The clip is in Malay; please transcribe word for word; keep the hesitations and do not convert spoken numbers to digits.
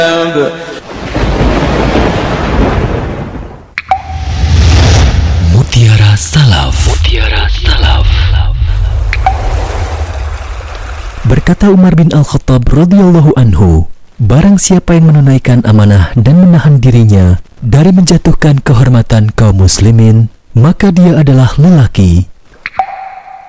Mutiara Salaf. Mutiara Salaf. Berkata Umar bin Al-Khattab radhiyallahu anhu, barang siapa yang menunaikan amanah dan menahan dirinya dari menjatuhkan kehormatan kaum muslimin, maka dia adalah lelaki